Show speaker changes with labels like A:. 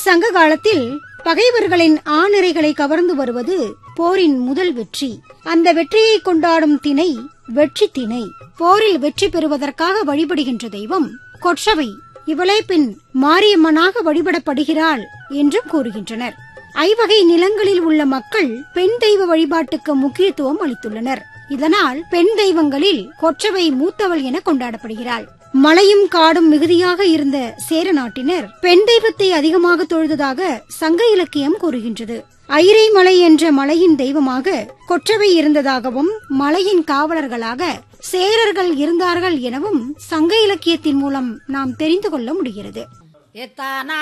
A: சங்க காலத்தில் பகைவர்களின் ஆணிரைகளை கவர்ந்து வருவது போரின் முதல் வெற்றி. அந்த வெற்றியை கொண்டாடும் திணை வெற்றி திணை. போரில் வெற்றி பெறுவதற்காக வழிபடுகின்ற தெய்வம் கொற்றவை. இவளே பின் மாரியம்மனாக வழிபடப்படுகிறாள் என்றும் கூறுகின்றனர். ஐவகை நிலங்களில் உள்ள மக்கள் பெண் தெய்வ வழிபாட்டுக்கு முக்கியத்துவம் அளித்துள்ளனர். இதனால் பெண் தெய்வங்களில் கொற்றவை மூத்தவள் என கொண்டாடப்படுகிறாள். மலையும் காடும் மிகுதியாக இருந்த சேர நாட்டினர் பெண் தெய்வத்தை அதிகமாக தொழுததாக சங்க இலக்கியம் கூறுகின்றது. ஐரை மலை என்ற மலையின் தெய்வமாக கொற்றவை இருந்ததாகவும் மலையின் காவலர்களாக சேரர்கள் இருந்தார்கள் எனவும் சங்க இலக்கியத்தின் மூலம் நாம் தெரிந்து கொள்ள முடிகிறது.